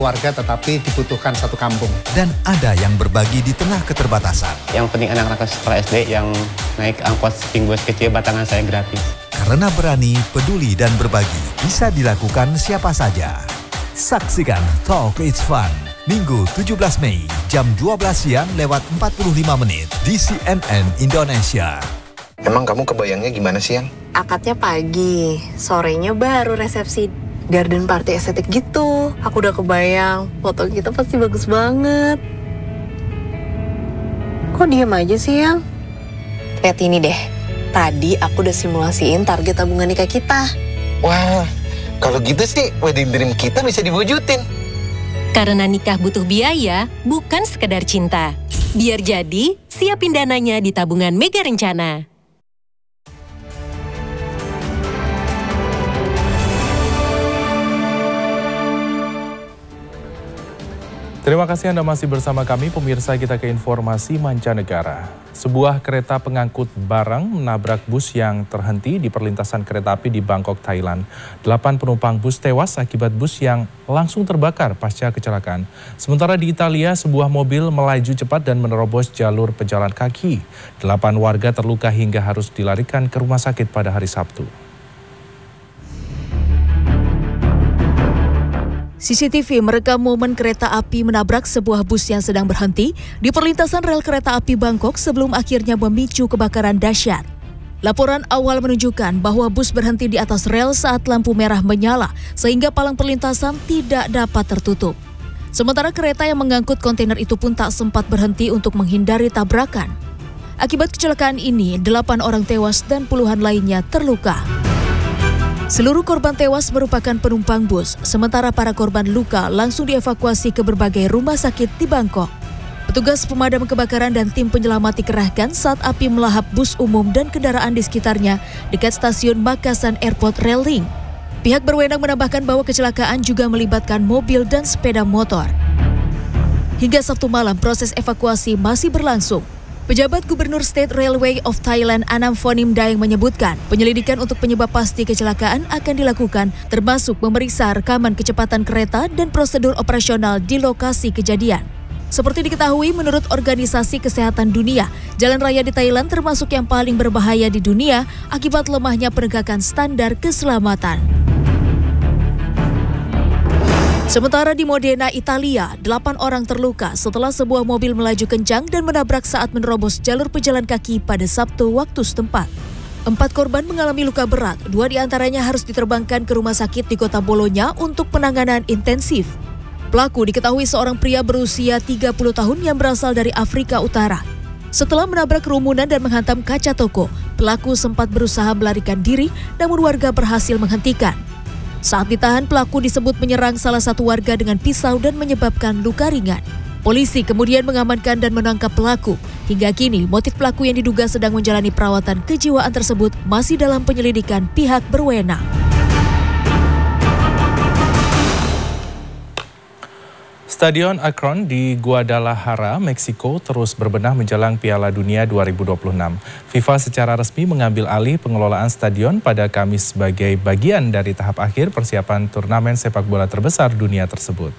Warga tetapi dibutuhkan satu kampung. Dan ada yang berbagi di tengah keterbatasan. Yang penting anak-anak sekolah SD yang naik angkot pingbus kecil batangan saya gratis. Karena berani, peduli, dan berbagi bisa dilakukan siapa saja. Saksikan Talk It's Fun, Minggu 17 Mei, jam 12 siang lewat 45 menit di CNN Indonesia. Emang kamu kebayangnya gimana sih, Yang? Akadnya pagi, sorenya baru resepsi. Garden party estetik gitu. Aku udah kebayang, foto kita pasti bagus banget. Kok diem aja sih, Yang? Lihat ini deh. Tadi aku udah simulasiin target tabungan nikah kita. Wah, kalau gitu sih wedding dream kita bisa diwujudin. Karena nikah butuh biaya, bukan sekedar cinta. Biar jadi, siapin dananya di tabungan Mega Rencana. Terima kasih Anda masih bersama kami, pemirsa. Kita ke informasi mancanegara. Sebuah kereta pengangkut barang menabrak bus yang terhenti di perlintasan kereta api di Bangkok, Thailand. 8 penumpang bus tewas akibat bus yang langsung terbakar pasca kecelakaan. Sementara di Italia, sebuah mobil melaju cepat dan menerobos jalur pejalan kaki. 8 warga terluka hingga harus dilarikan ke rumah sakit pada hari Sabtu. CCTV merekam momen kereta api menabrak sebuah bus yang sedang berhenti di perlintasan rel kereta api Bangkok sebelum akhirnya memicu kebakaran dahsyat. Laporan awal menunjukkan bahwa bus berhenti di atas rel saat lampu merah menyala sehingga palang perlintasan tidak dapat tertutup. Sementara kereta yang mengangkut kontainer itu pun tak sempat berhenti untuk menghindari tabrakan. Akibat kecelakaan ini, 8 orang tewas dan puluhan lainnya terluka. Seluruh korban tewas merupakan penumpang bus, sementara para korban luka langsung dievakuasi ke berbagai rumah sakit di Bangkok. Petugas pemadam kebakaran dan tim penyelamat dikerahkan saat api melahap bus umum dan kendaraan di sekitarnya dekat stasiun Makassar Airport Rail Link. Pihak berwenang menambahkan bahwa kecelakaan juga melibatkan mobil dan sepeda motor. Hingga Sabtu malam, proses evakuasi masih berlangsung. Pejabat Gubernur State Railway of Thailand Anam Fonim Daeng menyebutkan penyelidikan untuk penyebab pasti kecelakaan akan dilakukan, termasuk memeriksa rekaman kecepatan kereta dan prosedur operasional di lokasi kejadian. Seperti diketahui, menurut Organisasi Kesehatan Dunia, jalan raya di Thailand termasuk yang paling berbahaya di dunia akibat lemahnya penegakan standar keselamatan. Sementara di Modena, Italia, 8 orang terluka setelah sebuah mobil melaju kencang dan menabrak saat menerobos jalur pejalan kaki pada Sabtu waktu setempat. 4 korban mengalami luka berat, 2 diantaranya harus diterbangkan ke rumah sakit di kota Bologna untuk penanganan intensif. Pelaku diketahui seorang pria berusia 30 tahun yang berasal dari Afrika Utara. Setelah menabrak kerumunan dan menghantam kaca toko, pelaku sempat berusaha melarikan diri, namun warga berhasil menghentikan. Saat ditahan, pelaku disebut menyerang salah satu warga dengan pisau dan menyebabkan luka ringan. Polisi kemudian mengamankan dan menangkap pelaku. Hingga kini, motif pelaku yang diduga sedang menjalani perawatan kejiwaan tersebut masih dalam penyelidikan pihak berwenang. Stadion Akron di Guadalajara, Meksiko terus berbenah menjelang Piala Dunia 2026. FIFA secara resmi mengambil alih pengelolaan stadion pada Kamis sebagai bagian dari tahap akhir persiapan turnamen sepak bola terbesar dunia tersebut.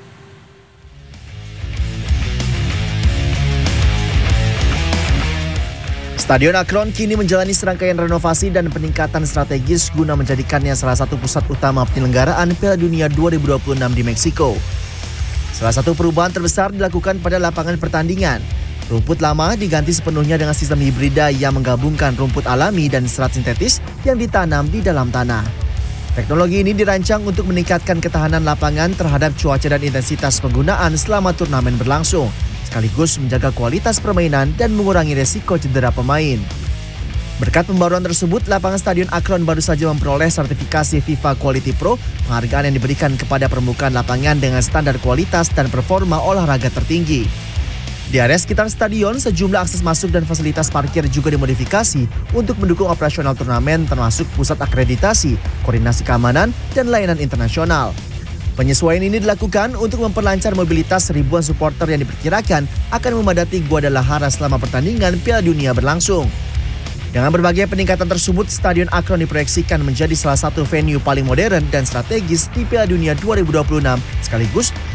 Stadion Akron kini menjalani serangkaian renovasi dan peningkatan strategis guna menjadikannya salah satu pusat utama penyelenggaraan Piala Dunia 2026 di Meksiko. Salah satu perubahan terbesar dilakukan pada lapangan pertandingan. Rumput lama diganti sepenuhnya dengan sistem hibrida yang menggabungkan rumput alami dan serat sintetis yang ditanam di dalam tanah. Teknologi ini dirancang untuk meningkatkan ketahanan lapangan terhadap cuaca dan intensitas penggunaan selama turnamen berlangsung, sekaligus menjaga kualitas permainan dan mengurangi resiko cedera pemain. Berkat pembaruan tersebut, lapangan Stadion Akron baru saja memperoleh sertifikasi FIFA Quality Pro, penghargaan yang diberikan kepada permukaan lapangan dengan standar kualitas dan performa olahraga tertinggi. Di area sekitar stadion, sejumlah akses masuk dan fasilitas parkir juga dimodifikasi untuk mendukung operasional turnamen termasuk pusat akreditasi, koordinasi keamanan, dan layanan internasional. Penyesuaian ini dilakukan untuk memperlancar mobilitas ribuan supporter yang diperkirakan akan memadati Guadalajara selama pertandingan Piala Dunia berlangsung. Dengan berbagai peningkatan tersebut, Stadion Akron diproyeksikan menjadi salah satu venue paling modern dan strategis di Piala Dunia 2026, sekaligus